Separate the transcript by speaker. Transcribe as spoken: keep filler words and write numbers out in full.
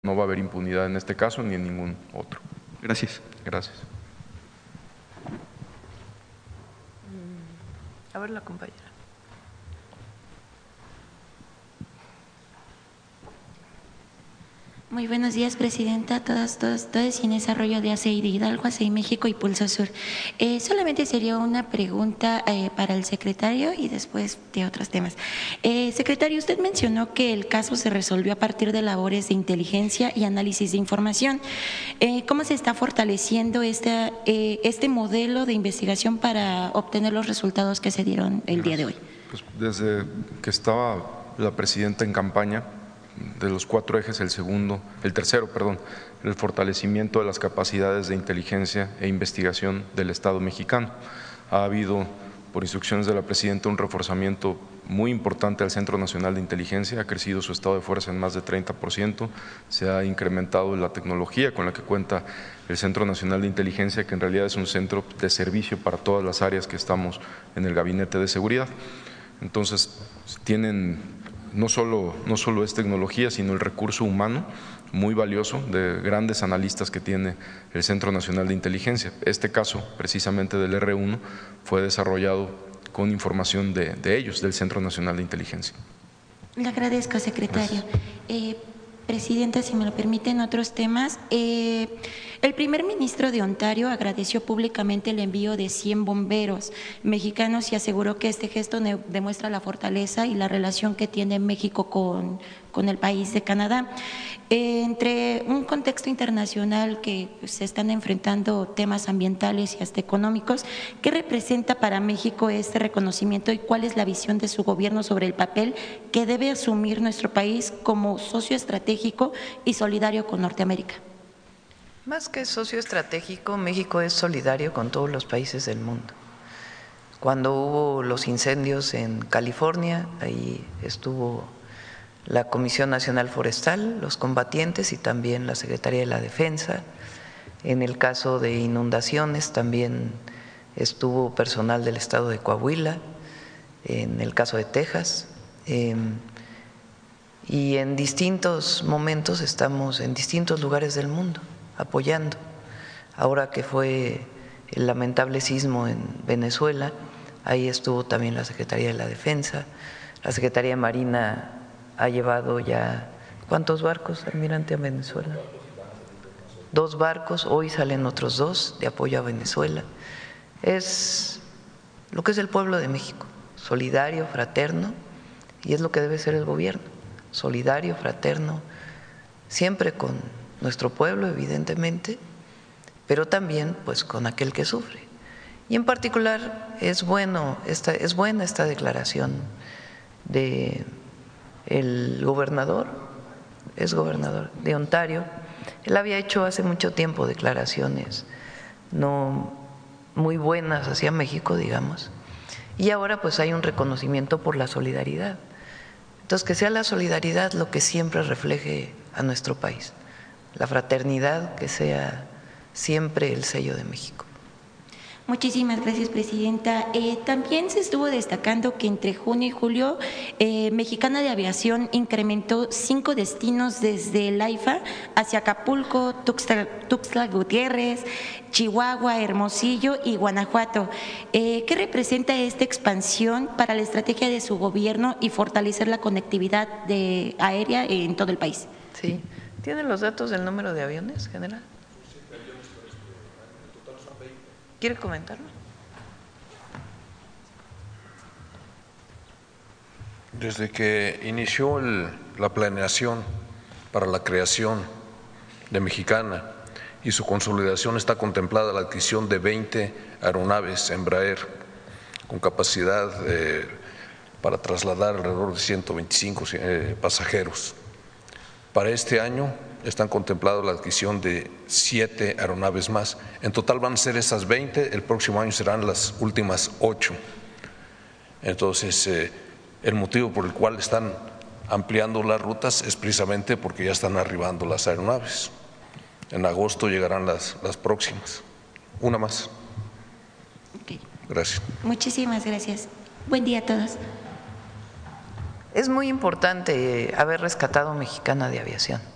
Speaker 1: No va a haber impunidad en este caso ni en ningún otro.
Speaker 2: Gracias.
Speaker 1: Gracias.
Speaker 3: A ver la compañera.
Speaker 4: Muy buenos días, Presidenta, todas, todas, todos. Inés Arroyo de A C I de Hidalgo, A C I México y Pulso Sur. Eh, solamente sería una pregunta eh, para el secretario y después de otros temas. Eh, secretario, usted mencionó que el caso se resolvió a partir de labores de inteligencia y análisis de información. Eh, ¿Cómo se está fortaleciendo este, eh, este modelo de investigación para obtener los resultados que se dieron el día de hoy?
Speaker 1: Pues desde que estaba la presidenta en campaña, de los cuatro ejes, el segundo, el tercero, perdón, el fortalecimiento de las capacidades de inteligencia e investigación del Estado mexicano. Ha habido, por instrucciones de la presidenta, un reforzamiento muy importante al Centro Nacional de Inteligencia, ha crecido su estado de fuerza en más de treinta por ciento, se ha incrementado la tecnología con la que cuenta el Centro Nacional de Inteligencia, que en realidad es un centro de servicio para todas las áreas que estamos en el Gabinete de Seguridad. Entonces, tienen… No solo, no solo es tecnología, sino el recurso humano muy valioso de grandes analistas que tiene el Centro Nacional de Inteligencia. Este caso, precisamente del erre uno, fue desarrollado con información de, de ellos, del Centro Nacional de Inteligencia.
Speaker 4: Le agradezco, secretario. Eh, Presidenta, si me lo permiten, otros temas. Eh, el primer ministro de Ontario agradeció públicamente el envío de cien bomberos mexicanos y aseguró que este gesto demuestra la fortaleza y la relación que tiene México con, con el país de Canadá. Eh, entre un contexto internacional que pues, se están enfrentando temas ambientales y hasta económicos, ¿qué representa para México este reconocimiento y cuál es la visión de su gobierno sobre el papel que debe asumir nuestro país como socio estratégico y solidario con Norteamérica?
Speaker 3: Más que socio estratégico, México es solidario con todos los países del mundo. Cuando hubo los incendios en California, ahí estuvo la Comisión Nacional Forestal, los combatientes y también la Secretaría de la Defensa. En el caso de inundaciones también estuvo personal del estado de Coahuila, en el caso de Texas. Eh, y en distintos momentos estamos en distintos lugares del mundo apoyando. Ahora que fue el lamentable sismo en Venezuela, ahí estuvo también la Secretaría de la Defensa, la Secretaría de Marina ha llevado ya, ¿cuántos barcos, almirante, a Venezuela? Dos barcos, hoy salen otros dos de apoyo a Venezuela. Es lo que es el pueblo de México, solidario, fraterno, y es lo que debe ser el gobierno, solidario, fraterno, siempre con nuestro pueblo, evidentemente, pero también pues con aquel que sufre. Y en particular es bueno esta, es buena esta declaración de el gobernador, es gobernador de Ontario. Él había hecho hace mucho tiempo declaraciones no muy buenas hacia México, digamos, y ahora pues hay un reconocimiento por la solidaridad. Entonces, que sea la solidaridad lo que siempre refleje a nuestro país, la fraternidad que sea siempre el sello de México.
Speaker 4: Muchísimas gracias, Presidenta. Eh, también se estuvo destacando que entre junio y julio eh, Mexicana de Aviación incrementó cinco destinos desde el AIFA hacia Acapulco, Tuxtla, Tuxtla Gutiérrez, Chihuahua, Hermosillo y Guanajuato. Eh, ¿Qué representa esta expansión para la estrategia de su gobierno y fortalecer la conectividad de, aérea en todo el país?
Speaker 3: Sí. ¿Tienen los datos del número de aviones, general? ¿Quiere comentarlo?
Speaker 5: Desde que inició el, la planeación para la creación de Mexicana y su consolidación, está contemplada la adquisición de veinte aeronaves Embraer con capacidad eh, para trasladar alrededor de ciento veinticinco eh, pasajeros. Para este año están contempladas la adquisición de siete aeronaves más. En total van a ser esas veinte, el próximo año serán las últimas ocho. Entonces, eh, el motivo por el cual están ampliando las rutas es precisamente porque ya están arribando las aeronaves. En agosto llegarán las, las próximas. Una más.
Speaker 4: Okay.
Speaker 5: Gracias.
Speaker 4: Muchísimas gracias. Buen día a todos.
Speaker 3: Es muy importante haber rescatado Mexicana de Aviación.